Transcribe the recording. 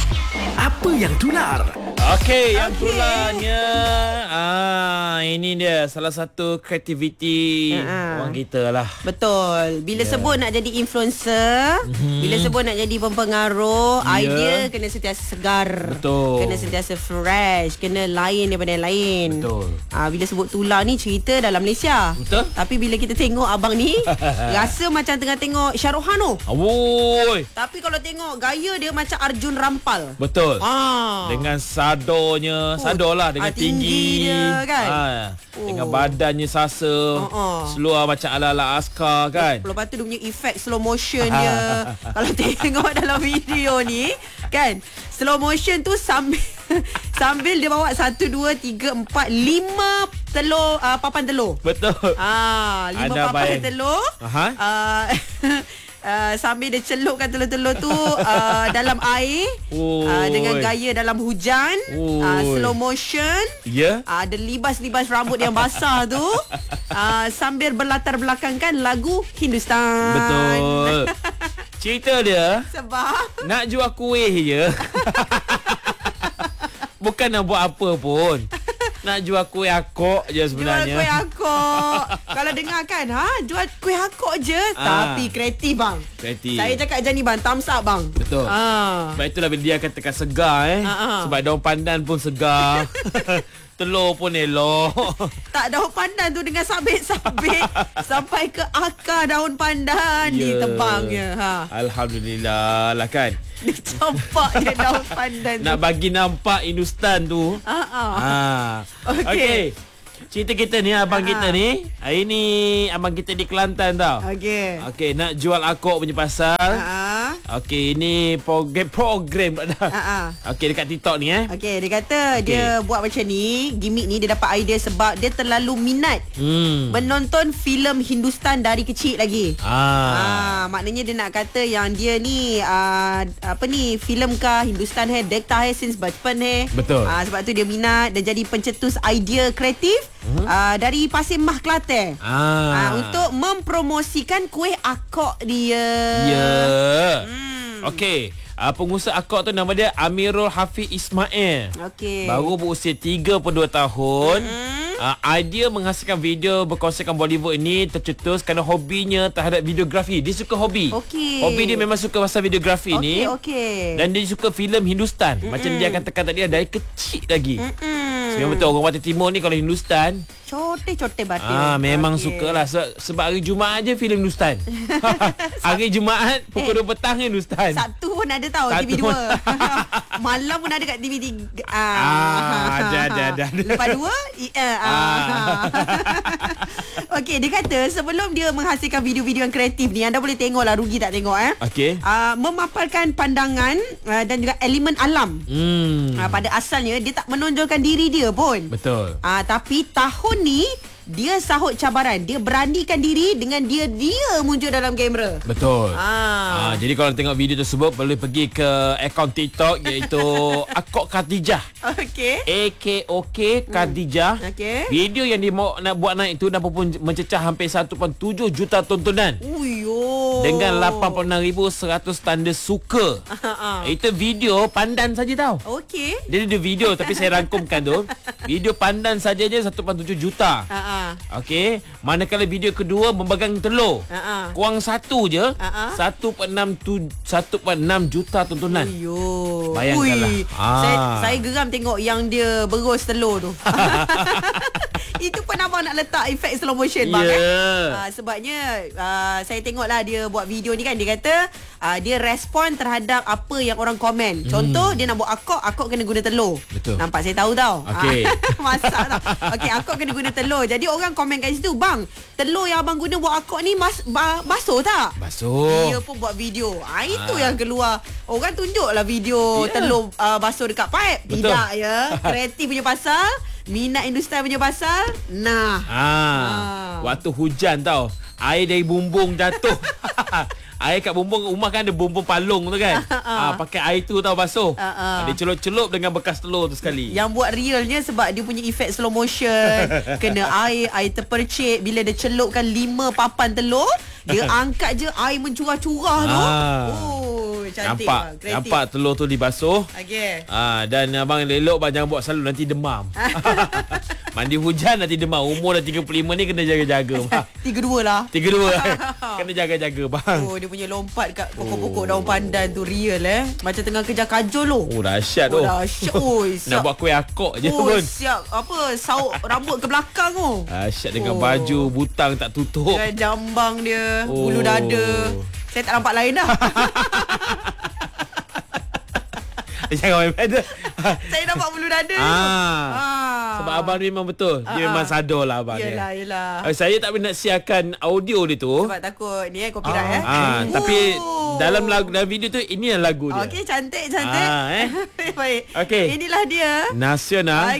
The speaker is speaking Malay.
Apa yang tular? Okey, yang tularnya ini dia salah satu kreativiti orang kita lah. Betul. Bila sebut nak jadi influencer, bila sebut nak jadi pempengaruh, idea kena sentiasa segar. Betul. Kena sentiasa fresh, kena lain daripada yang lain. Betul. Bila sebut tular ni cerita dalam Malaysia. Betul. Tapi bila kita tengok abang ni, rasa macam tengah tengok Shah Rukh Khan tu. Awoi. Tapi kalau tengok gaya dia macam Arjun Rampal. Betul. Dengan sadornya, sador lah dengan tinggi dia kan. Dengan badannya sasa, seluar macam ala-ala askar kan. Lepas tu dia punya efek slow motion dia. Kalau tengok dalam video ni kan, slow motion tu sambil dia bawa 1, 2, 3, 4, 5 telur, papan telur. Betul. 5 papan telur. Sambil dia celupkan telur-telur tu dalam air, dengan gaya dalam hujan, slow motion. Ada libas-libas rambut yang basah tu, sambil berlatar belakangkan lagu Hindustan. Betul. Cerita dia sebab nak jual kuih je. Bukan nak buat apa pun. Nak jual kuih akok je sebenarnya. Jual kuih akok. Kalau dengar kan, jual kuih akok je. Tapi kreatif bang. Kreatif. Saya cakap macam ni bang, thumbs up bang. Betul. Sebab itulah bila dia katakan segar sebab daun pandan pun segar. Telur pun elok. Tak, daun pandan tu dengan sabit-sabit sampai ke akar daun pandan ditebangnya. Alhamdulillah lah kan. Dia campak je daun pandan tu. Nak bagi nampak Hindustan tu. Okey. Cerita kita ni, abang kita ni, hari ni abang kita di Kelantan tau. Okey, nak jual akok punya pasal. Okey, ini program dah. Okey, dekat TikTok ni Okey, dia kata dia buat macam ni, gimmick ni dia dapat idea sebab dia terlalu minat menonton filem Hindustan dari kecil lagi. Maknanya dia nak kata yang dia ni filem ka Hindustan dekta since bachpan Betul. Sebab tu dia minat dan jadi pencetus idea kreatif dari Pasir Mah Kelantan untuk mempromosikan kuih akok dia. Okey, pengusaha akok tu nama dia Amirul Hafiz Ismail. Baru berusia 32 tahun. Idea menghasilkan video berkonsepkan Bollywood ini tercetus kerana hobinya terhadap videografi. Dia suka hobi. Hobi dia memang suka pasal videografi ni. Dan dia suka filem Hindustan. Macam dia katakan tadi, dari kecil lagi. Memang betul orang Batin Timur ni kalau Hindustan cote batin. Memang sukalah sebab hari Jumaat je filem Hindustan. Hari Jumaat pukul 2 petang Hindustan. Sabtu pun ada tahu TV 2. Malam pun ada kat TV 3. Ada. Lepas 2 Okey, dia kata sebelum dia menghasilkan video-video yang kreatif ni, anda boleh tengok lah, rugi tak tengok memaparkan pandangan dan juga elemen alam. Pada asalnya dia tak menonjolkan diri dia pun. Betul. Tapi tahun ni dia sahut cabaran. Dia beranikan diri dengan dia muncul dalam kamera. Betul. Jadi kalau tengok video tersebut, boleh pergi ke akaun TikTok iaitu Akok Khadijah. AKOK Khadijah. Video yang dia nak buat naik tu pun mencecah hampir 1.7 juta tontonan. Dengan 86,100 tanda suka. Itu video pandan saja tau. Dia ada video tapi saya rangkumkan tu. Video pandan saja je 1.7 juta. Okey, manakala video kedua memegang telur. Kurang satu je 1.6 juta tontonan. Bayangkanlah. Saya geram tengok yang dia berus telur tu. Itu pun abang nak letak efek slow motion bang sebabnya saya tengoklah dia buat video ni kan, dia kata dia respon terhadap apa yang orang komen. Contoh dia nak buat akok kena guna telur. Betul. Nampak saya tahu tau. Masak tau. Akok kena guna telur. Jadi orang komen kat situ, bang, telur yang abang guna buat akok ni basuh tak? Basuh. Dia pun buat video. Itu yang keluar. Orang tunjuklah video telur basuh dekat pipe. Betul. Tidak kreatif punya pasal, minat Hindustan punya pasal. Waktu hujan tau, air dari bumbung jatuh. Air kat bumbung rumah kan ada bumbung palung tu kan. Pakai air tu tau basuh. Dia celup-celup dengan bekas telur tu sekali. Yang buat realnya sebab dia punya efek slow motion. Kena air terpercik. Bila dia celupkan 5 papan telur, dia angkat je air mencurah-curah tu. cantik. Nampak telur tu dibasuh. Okey. Dan abang elok bang jangan buat selalu nanti demam. Mandi hujan nanti demam. Umur dah 35 ni kena jaga-jaga bang. 32 lah. 32 kena jaga-jaga bang. Oh, dia punya lompat kat pokok-pokok daun pandan tu real macam tengah kejar kajol tu. Oh, dahsyat tu. Dahsyat. Oi, nak buat kuih akok je pun. Siap. Apa? Sauk rambut ke belakang tu. Dahsyat dengan baju butang tak tutup. Dengan jambang dia, bulu dada. Saya tak nampak lain dah. Jangan main dah. Saya nampak bulu dada. Sebab abang ni memang betul. Dia memang sadar lah abang. Yelah. Saya tak boleh nak siarkan audio dia tu. Sebab takut ni copyright Tapi dalam video tu ini yang lagu dia. Okey, cantik. Baik. Baik. Okey. Inilah dia. Nasional